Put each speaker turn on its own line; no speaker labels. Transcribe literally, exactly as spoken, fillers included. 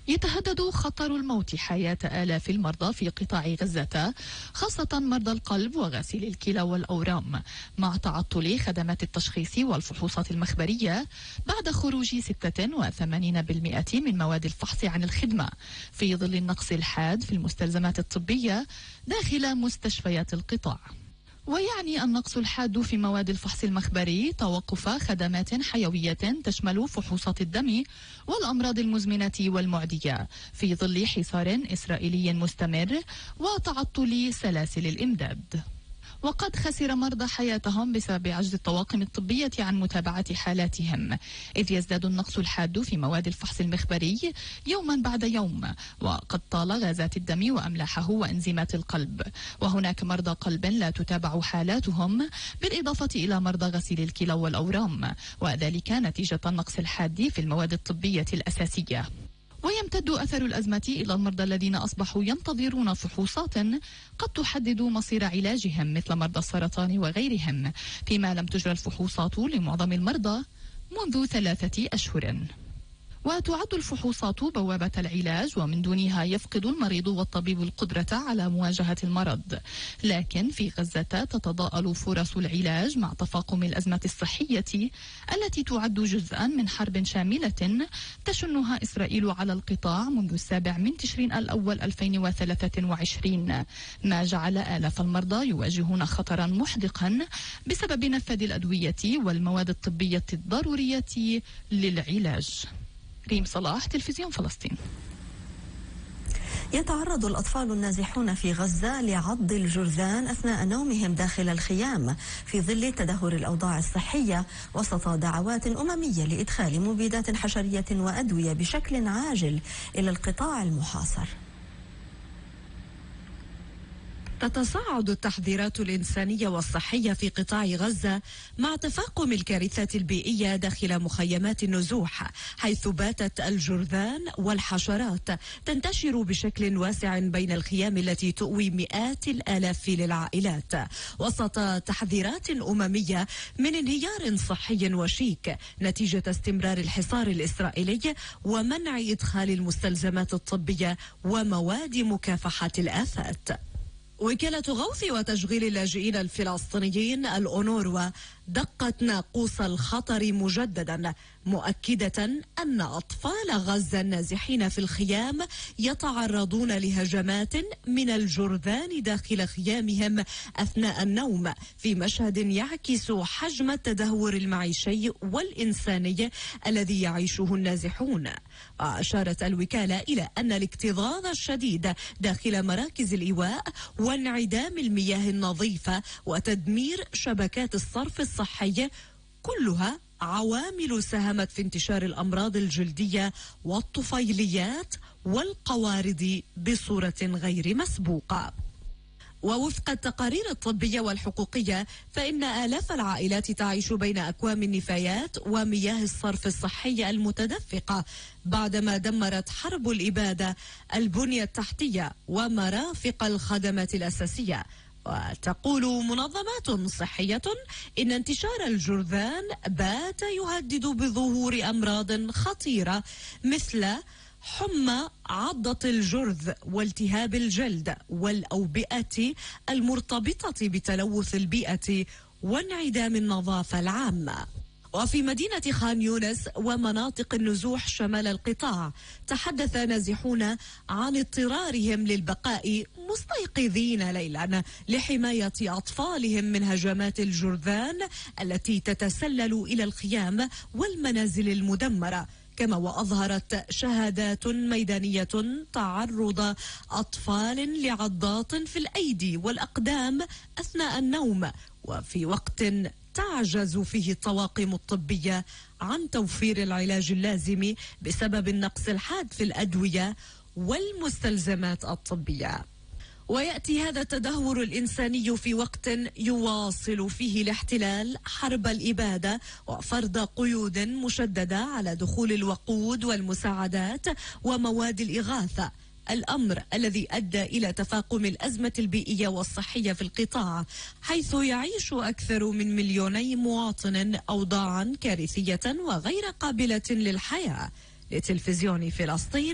يتهدد خطر الموت حياة آلاف المرضى في قطاع غزة، خاصة مرضى القلب وغسيل الكلى والأورام، مع تعطل خدمات التشخيص والفحوصات المخبرية بعد خروج ستة وثمانين بالمئة من مواد الفحص عن الخدمة، في ظل النقص الحاد في المستلزمات الطبية داخل مستشفيات القطاع. ويعني النقص الحاد في مواد الفحص المخبري توقف خدمات حيوية تشمل فحوصات الدم والأمراض المزمنة والمعدية، في ظل حصار إسرائيلي مستمر وتعطل سلاسل الإمداد. وقد خسر مرضى حياتهم بسبب عجز الطواقم الطبية عن متابعة حالاتهم، إذ يزداد النقص الحاد في مواد الفحص المخبري يوما بعد يوم، وقد طال غازات الدم وأملاحه وأنزيمات القلب، وهناك مرضى قلب لا تتابع حالاتهم، بالإضافة إلى مرضى غسيل الكلى والأورام، وذلك نتيجة النقص الحاد في المواد الطبية الأساسية. ويمتد أثر الأزمة إلى المرضى الذين أصبحوا ينتظرون فحوصات قد تحدد مصير علاجهم، مثل مرضى السرطان وغيرهم، فيما لم تجرى الفحوصات لمعظم المرضى منذ ثلاثة أشهر. وتعد الفحوصات بوابة العلاج، ومن دونها يفقد المريض والطبيب القدرة على مواجهة المرض. لكن في غزة تتضاءل فرص العلاج مع تفاقم الأزمة الصحية التي تعد جزءا من حرب شاملة تشنها إسرائيل على القطاع منذ السابع من تشرين الأول ألفين وثلاثة وعشرين، ما جعل آلاف المرضى يواجهون خطرا محدقا بسبب نفاذ الأدوية والمواد الطبية الضرورية للعلاج. ريم صلاح، تلفزيون فلسطين.
يتعرض الأطفال النازحون في غزة لعض الجرذان أثناء نومهم داخل الخيام في ظل تدهور الأوضاع الصحية، وسط دعوات أممية لإدخال مبيدات حشرية وأدوية بشكل عاجل إلى القطاع المحاصر.
تتصاعد التحذيرات الإنسانية والصحية في قطاع غزة مع تفاقم الكارثات البيئية داخل مخيمات النزوح، حيث باتت الجرذان والحشرات تنتشر بشكل واسع بين الخيام التي تؤوي مئات الآلاف للعائلات، وسط تحذيرات أممية من انهيار صحي وشيك نتيجة استمرار الحصار الإسرائيلي ومنع إدخال المستلزمات الطبية ومواد مكافحة الآفات. وكالة غوث وتشغيل اللاجئين الفلسطينيين الأونروا دقت ناقوس الخطر مجددا، مؤكدة أن أطفال غزة النازحين في الخيام يتعرضون لهجمات من الجرذان داخل خيامهم أثناء النوم، في مشهد يعكس حجم التدهور المعيشي والإنساني الذي يعيشه النازحون. أشارت الوكالة إلى أن الاكتظاظ الشديد داخل مراكز الإيواء وانعدام المياه النظيفة وتدمير شبكات الصرف الصحي كلها عوامل ساهمت في انتشار الأمراض الجلدية والطفيليات والقوارض بصورة غير مسبوقة. ووفق التقارير الطبية والحقوقية فإن آلاف العائلات تعيش بين أكوام النفايات ومياه الصرف الصحي المتدفقة بعدما دمرت حرب الإبادة البنية التحتية ومرافق الخدمات الأساسية. وتقول منظمات صحية إن انتشار الجرذان بات يهدد بظهور أمراض خطيرة مثل حمى عضة الجرذ والتهاب الجلد والأوبئة المرتبطة بتلوث البيئة وانعدام النظافة العامة. وفي مدينة خان يونس ومناطق النزوح شمال القطاع تحدث نازحون عن اضطرارهم للبقاء مستيقظين ليلا لحماية أطفالهم من هجمات الجرذان التي تتسلل إلى الخيام والمنازل المدمرة. كما وأظهرت شهادات ميدانية تعرض أطفال لعضات في الأيدي والأقدام أثناء النوم، وفي وقت تعجز فيه الطواقم الطبية عن توفير العلاج اللازم بسبب النقص الحاد في الأدوية والمستلزمات الطبية. ويأتي هذا التدهور الإنساني في وقت يواصل فيه الاحتلال حرب الإبادة وفرض قيود مشددة على دخول الوقود والمساعدات ومواد الإغاثة، الأمر الذي أدى إلى تفاقم الأزمة البيئية والصحية في القطاع، حيث يعيش أكثر من مليوني مواطن أوضاعا كارثية وغير قابلة للحياة. لتلفزيون فلسطين.